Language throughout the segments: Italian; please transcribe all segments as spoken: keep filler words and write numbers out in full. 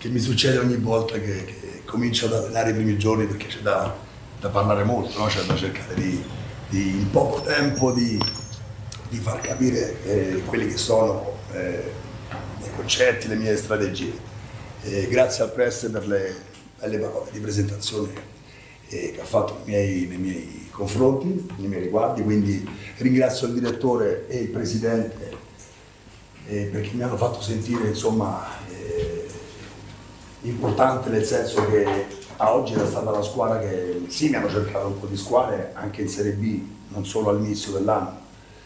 che mi succede ogni volta che, che comincio ad allenare i primi giorni, perché c'è da, da parlare molto, no? C'è da cercare di, di in poco tempo di, di far capire eh, quelli che sono eh, i miei concetti, le mie strategie. Eh, grazie al Press per le belle parole di presentazione eh, che ha fatto nei miei, nei miei confronti, nei miei riguardi, quindi ringrazio il direttore e il presidente eh, perché mi hanno fatto sentire insomma eh, importante, nel senso che a oggi era stata la squadra che sì, mi hanno cercato un po' di squadre anche in Serie B, non solo all'inizio dell'anno,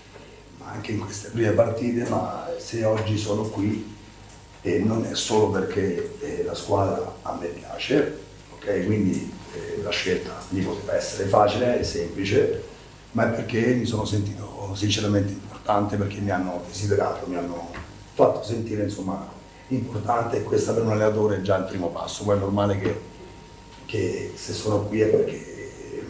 ma anche in queste prime partite, ma se oggi sono qui eh, non è solo perché eh, la squadra a me piace, ok? Quindi eh, la scelta lì poteva essere facile e semplice, ma è perché mi sono sentito sinceramente importante, perché mi hanno desiderato, mi hanno fatto sentire insomma importante, e questa per un allenatore è già il primo passo. Poi è normale che, che se sono qui è perché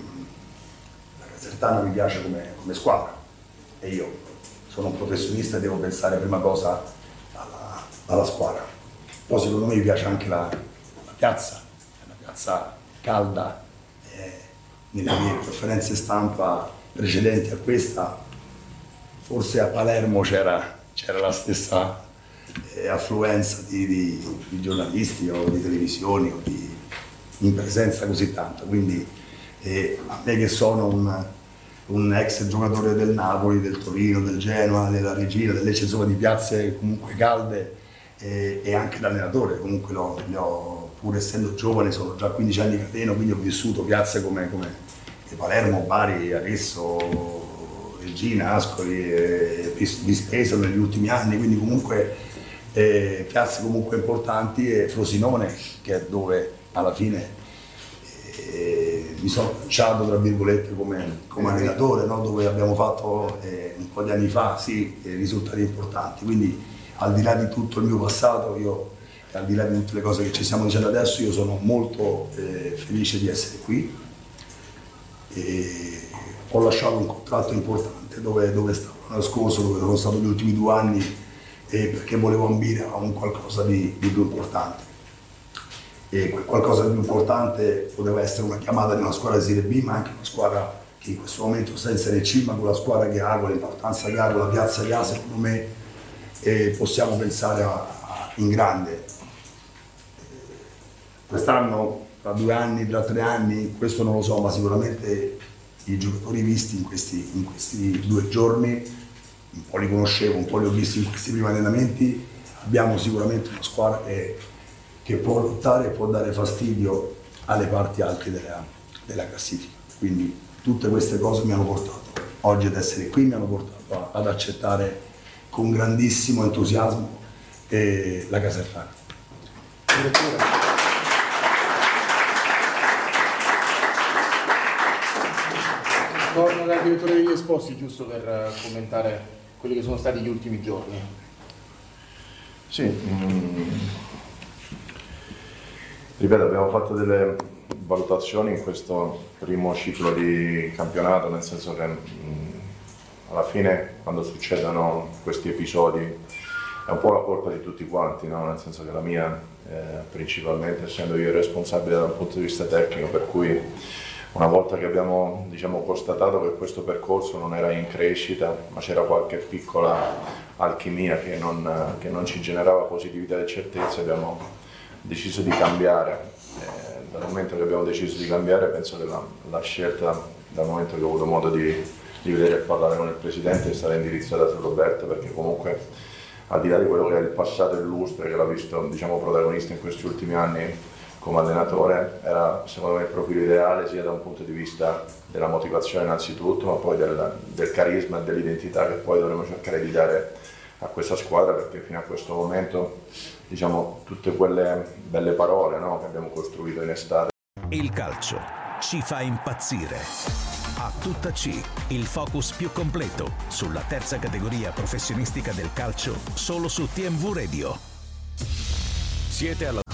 la Casertana mi piace come, come squadra e io sono un professionista e devo pensare prima cosa alla, alla squadra. Poi secondo me mi piace anche la, la piazza, è una piazza calda, eh, nelle mie conferenze stampa precedenti a questa, forse a Palermo c'era c'era la stessa eh, affluenza di, di, di giornalisti o di televisioni o di in presenza così tanta, quindi eh, a me che sono un, un ex giocatore del Napoli, del Torino, del Genoa, della Regina, del Lecce, insomma di piazze comunque calde, eh, e anche da allenatore, comunque l'ho, l'ho, pur essendo giovane, sono già quindici anni cateno, quindi ho vissuto piazze come, come Palermo, Bari, Arezzo, Regina, Ascoli, eh, Vispesa negli ultimi anni, quindi comunque eh, piazze comunque importanti, e Frosinone, che è dove alla fine eh, mi sono lanciato tra virgolette come, come allenatore, no? Dove abbiamo fatto eh, un po' di anni fa sì, eh, risultati importanti, quindi al di là di tutto il mio passato, io, al di là di tutte le cose che ci stiamo dicendo adesso, io sono molto eh, felice di essere qui. E ho lasciato un contratto importante dove, dove stavo l'anno scorso, dove sono stato gli ultimi due anni, eh, perché volevo ambire a un qualcosa di, di più importante. E quel qualcosa di più importante poteva essere una chiamata di una squadra di Serie B, ma anche una squadra che in questo momento sta in Serie C, ma con la squadra che ha, con l'importanza che ha, con la piazza che ha, secondo me eh, possiamo pensare a, a, in grande. Quest'anno, tra due anni, tra tre anni, questo non lo so, ma sicuramente i giocatori visti in questi, in questi due giorni, un po' li conoscevo, un po' li ho visti in questi primi allenamenti, abbiamo sicuramente una squadra che, che può lottare e può dare fastidio alle parti alte della, della classifica. Quindi tutte queste cose mi hanno portato oggi ad essere qui, mi hanno portato ad accettare con grandissimo entusiasmo eh, la Casertana. Torno dal direttore degli esposti, giusto per commentare quelli che sono stati gli ultimi giorni. Sì, mm, ripeto, abbiamo fatto delle valutazioni in questo primo ciclo di campionato, nel senso che mm, alla fine quando succedono questi episodi è un po' la colpa di tutti quanti, no? Nel senso che la mia, eh, principalmente essendo io responsabile dal punto di vista tecnico, per cui una volta che abbiamo diciamo, constatato che questo percorso non era in crescita, ma c'era qualche piccola alchimia che non, che non ci generava positività e certezze, abbiamo deciso di cambiare. Eh, dal momento che abbiamo deciso di cambiare, penso che la, la scelta, dal momento che ho avuto modo di, di vedere e parlare con il Presidente, è stata indirizzata su Roberto, perché comunque al di là di quello che è il passato illustre, che l'ha visto diciamo, protagonista in questi ultimi anni, come allenatore, era secondo me il profilo ideale sia da un punto di vista della motivazione innanzitutto, ma poi del, del carisma e dell'identità che poi dovremo cercare di dare a questa squadra, perché fino a questo momento diciamo tutte quelle belle parole, no, che abbiamo costruito in estate. Il calcio ci fa impazzire. A tutta C, il focus più completo sulla terza categoria professionistica del calcio, solo su T M V Radio. Siete alla